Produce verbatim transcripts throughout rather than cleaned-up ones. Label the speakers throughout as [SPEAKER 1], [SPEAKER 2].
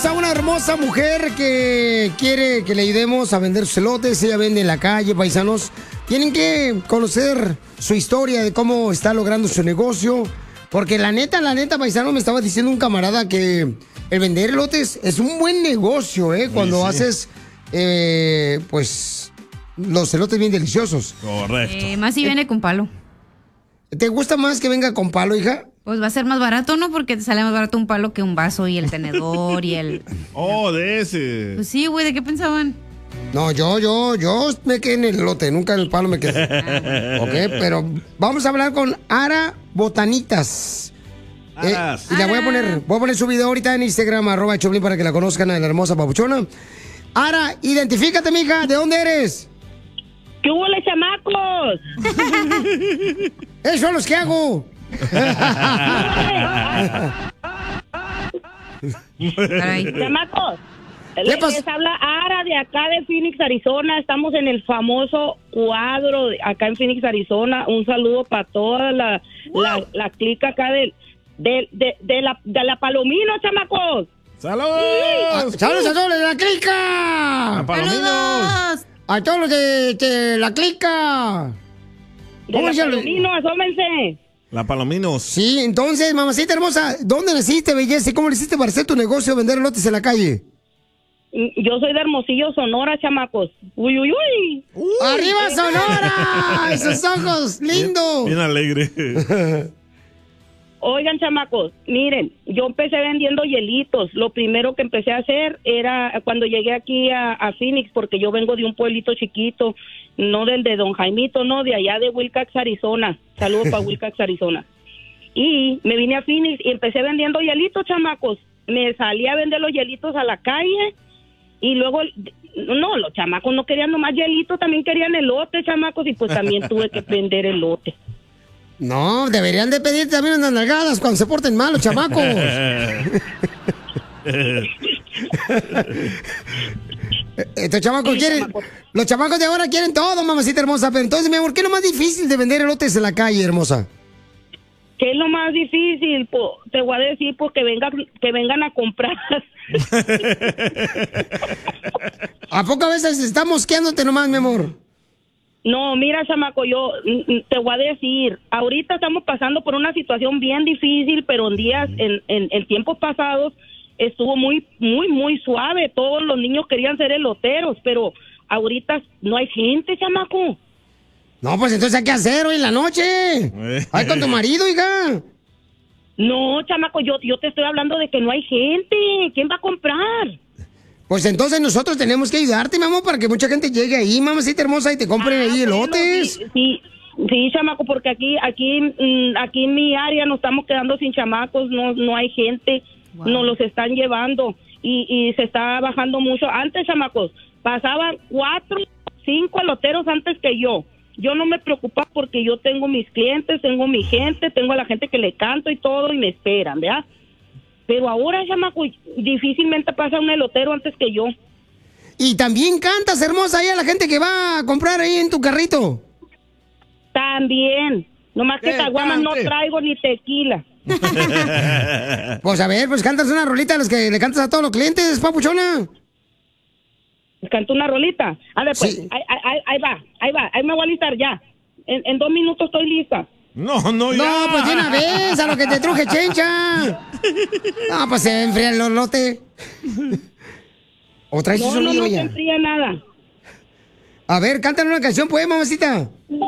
[SPEAKER 1] tenemos a una hermosa mujer que quiere que le ayudemos a vender sus elotes. Ella vende en la calle, paisanos. Tienen que conocer su historia de cómo está logrando su negocio. Porque la neta, la neta, paisano, me estaba diciendo un camarada que el vender elotes es un buen negocio, ¿eh? Cuando sí, sí. haces, eh, pues, los elotes bien deliciosos.
[SPEAKER 2] Correcto.
[SPEAKER 3] Eh, más si viene con palo.
[SPEAKER 1] ¿Te gusta más que venga con palo, hija?
[SPEAKER 3] Pues va a ser más barato, ¿no? Porque te sale más barato un palo que un vaso y el tenedor y el...
[SPEAKER 2] Oh, de ese.
[SPEAKER 3] Pues sí, güey, ¿de qué pensaban?
[SPEAKER 1] No, yo, yo, yo me quedé en el elote, nunca en el palo me quedé. Ah, ok, pero vamos a hablar con Ara Botanitas. Eh, y la voy a poner, voy a poner su video ahorita en Instagram, arroba Choplin, para que la conozcan a la hermosa papuchona. Ara, identifícate, mija, ¿de dónde eres?
[SPEAKER 4] ¿Qué hubo, les chamacos?
[SPEAKER 1] Eso son los que hago.
[SPEAKER 4] Chamacos, les, les habla Ara de acá de Phoenix, Arizona. Estamos en el famoso cuadro de acá en Phoenix, Arizona. Un saludo para toda la, la, la clica acá de, de, de, de, la, de la Palomino, chamacos.
[SPEAKER 2] ¡Saludos!
[SPEAKER 1] Ah, ¡saludos a todos los de la clica!
[SPEAKER 2] ¡A Palominos!
[SPEAKER 1] A todos los de, de la clica.
[SPEAKER 4] De la Palomino, asómense.
[SPEAKER 2] La Palominos.
[SPEAKER 1] Sí, entonces, mamacita hermosa, ¿dónde naciste, belleza? ¿Y cómo le hiciste para hacer tu negocio, vender elotes en la calle?
[SPEAKER 4] Yo soy de Hermosillo, Sonora, chamacos. Uy, uy, uy. uy
[SPEAKER 1] ¡Arriba, Sonora! ¡Esos ojos, lindo!
[SPEAKER 2] Bien, bien alegre.
[SPEAKER 4] Oigan, chamacos, miren, yo empecé vendiendo hielitos. Lo primero que empecé a hacer era cuando llegué aquí a, a Phoenix, porque yo vengo de un pueblito chiquito, no del de Don Jaimito, no, de allá de Wilcox, Arizona. Saludos para Wilcox, Arizona. Y me vine a Phoenix y empecé vendiendo hielitos, chamacos. Me salí a vender los hielitos a la calle y luego, no, los chamacos no querían nomás hielitos, también querían elote, chamacos, y pues también tuve que vender elote.
[SPEAKER 1] No, deberían de pedir también unas nalgadas cuando se porten mal los chamacos. Estos chamacos sí, quieren, chamacos. Los chamacos de ahora quieren todo, mamacita hermosa. Pero entonces, mi amor, ¿qué es lo más difícil de vender elotes en la calle, hermosa?
[SPEAKER 4] ¿Qué es lo más difícil? Po, te voy a decir, pues que vengan, que vengan a comprar.
[SPEAKER 1] ¿A poco a veces estás mosqueándote nomás, mi amor?
[SPEAKER 4] No, mira, chamaco, yo te voy a decir, ahorita estamos pasando por una situación bien difícil, pero en días, en, en, en tiempos pasados, estuvo muy, muy, muy suave. Todos los niños querían ser eloteros, pero ahorita no hay gente, chamaco.
[SPEAKER 1] No, pues entonces hay que hacer hoy en la noche. Ay, con tu marido, hija.
[SPEAKER 4] No, chamaco, yo, yo te estoy hablando de que no hay gente. ¿Quién va a comprar?
[SPEAKER 1] Pues entonces nosotros tenemos que ayudarte, mi amor, para que mucha gente llegue ahí, mamacita hermosa, y te compren ah, ahí elotes.
[SPEAKER 4] Sí, sí, sí, chamaco, porque aquí, aquí, aquí en mi área nos estamos quedando sin chamacos, no, no hay gente, wow. Nos los están llevando y, y se está bajando mucho. Antes, chamacos, pasaban cuatro, cinco eloteros antes que yo. Yo no me preocupaba porque yo tengo mis clientes, tengo mi gente, tengo a la gente que le canto y todo y me esperan, ¿verdad? Pero ahora, chamaco, difícilmente pasa un elotero antes que yo.
[SPEAKER 1] Y también cantas, hermosa, ahí a la gente que va a comprar ahí en tu carrito.
[SPEAKER 4] También. Nomás que caguamas no traigo ni tequila.
[SPEAKER 1] Pues a ver, pues cantas una rolita a los que le cantas a todos los clientes, papuchona.
[SPEAKER 4] Canto una rolita. A ver, pues,
[SPEAKER 1] sí.
[SPEAKER 4] ahí, ahí, ahí va, ahí va, ahí me voy a listar ya. En, en dos minutos estoy lista.
[SPEAKER 2] No, no, ya.
[SPEAKER 1] No, pues de una vez, a lo que te truje, chencha. No, pues se enfría el lote. ¿O traes
[SPEAKER 4] no,
[SPEAKER 1] su sonido
[SPEAKER 4] no, no
[SPEAKER 1] ya?
[SPEAKER 4] se enfría nada.
[SPEAKER 1] A ver, cántale una canción, pues, mamacita.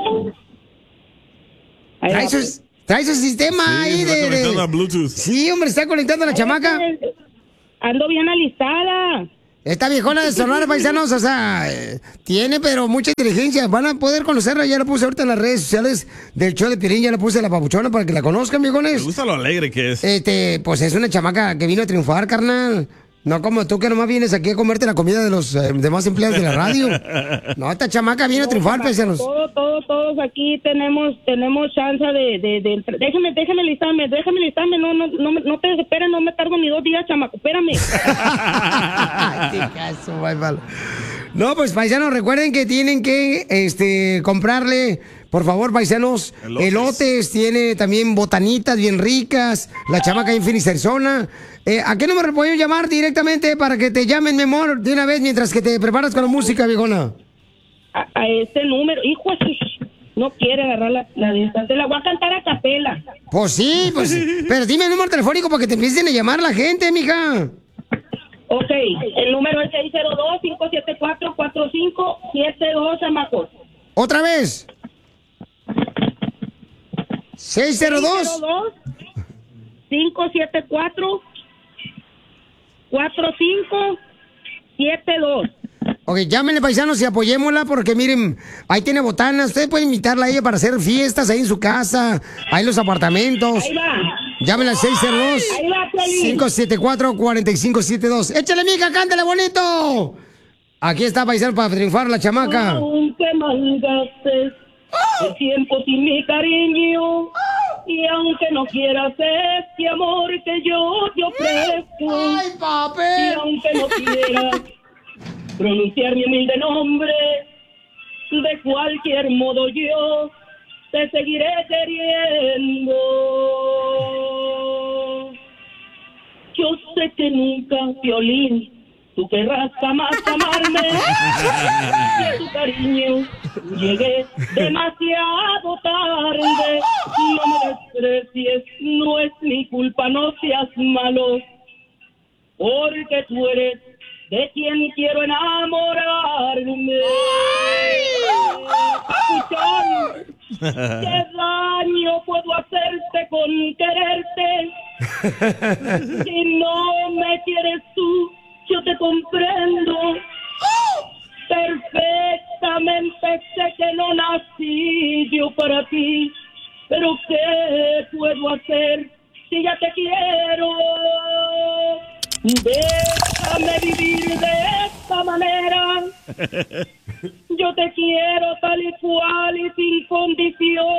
[SPEAKER 4] Ahí
[SPEAKER 1] Trae
[SPEAKER 4] va,
[SPEAKER 1] su,
[SPEAKER 4] pues.
[SPEAKER 1] trae su sistema
[SPEAKER 2] Sí,
[SPEAKER 1] ahí
[SPEAKER 2] está
[SPEAKER 1] de,
[SPEAKER 2] conectando
[SPEAKER 1] de...
[SPEAKER 2] a Bluetooth.
[SPEAKER 1] Sí, hombre, está conectando a la
[SPEAKER 4] Ay,
[SPEAKER 1] chamaca.
[SPEAKER 4] Ando bien alistada.
[SPEAKER 1] Esta viejona de Sonora, paisanos, o sea, eh, tiene pero mucha inteligencia. Van a poder conocerla, ya la puse ahorita en las redes sociales del show de Piolín, ya la puse la papuchona para que la conozcan, viejones.
[SPEAKER 2] Me gusta lo alegre que es.
[SPEAKER 1] Este, pues es una chamaca que vino a triunfar, carnal. No como tú que nomás vienes aquí a comerte la comida de los eh, demás empleados de la radio. No, esta chamaca vino no, a triunfar, paisanos.
[SPEAKER 4] Todos, todos, todos aquí tenemos tenemos chance de, de, de, de... Déjame, déjame listarme, déjame listarme. No, no, no, no te desesperes, no me tardo ni dos días, chamaco, espérame.
[SPEAKER 1] Ay, caso, bye, bye. No, pues, paisanos, recuerden que tienen que este, comprarle... Por favor, paisanos, elotes. elotes, tiene también botanitas bien ricas, la chamaca en Phoenix, Arizona. Eh, ¿A qué número puedo llamar directamente para que te llamen, mi amor, de una vez mientras que te preparas con la música, viejona?
[SPEAKER 4] A, a ese número, hijo, así, no quiere agarrar la, la de esta. Te la voy a cantar a capela.
[SPEAKER 1] Pues sí, pues, pero dime el número telefónico para que te empiecen a llamar la gente, mija.
[SPEAKER 4] Ok, el número es seis cero dos, cinco siete cuatro, cuatro cinco siete dos, chamacos.
[SPEAKER 1] ¿Otra vez? seis cero dos,
[SPEAKER 4] cinco siete cuatro, cuatro cinco siete dos.
[SPEAKER 1] Ok, llámenle, paisanos, y apoyémosla porque miren, ahí tiene botanas. Ustedes pueden invitarla a ella para hacer fiestas ahí en su casa, ahí en los apartamentos.
[SPEAKER 4] Ahí va.
[SPEAKER 1] Llámenla al seis cero dos, cinco siete cuatro, cuatro cinco siete dos. ¡Échale, mija, cántale bonito! Aquí está, paisano, para triunfar la chamaca.
[SPEAKER 4] Aunque malgastes el tiempo sin mi cariño, y aunque no quieras este amor que yo te ofrezco,
[SPEAKER 1] ¡Ay, papi!
[SPEAKER 4] y aunque no quieras pronunciar mi humilde nombre, de cualquier modo yo te seguiré queriendo. Yo sé que nunca, Violín, tú querrás jamás amarme, que a tu cariño llegué demasiado tarde. No me desprecies, no es mi culpa, no seas malo, porque tú eres de quien quiero enamorarme. Papuchón, ¿qué daño puedo hacerte con quererte? Si no me quieres tú, yo te comprendo perfectamente, sé que no nací yo para ti, pero ¿qué puedo hacer si ya te quiero? Déjame vivir de esta manera. Yo te quiero tal y cual y sin condiciones.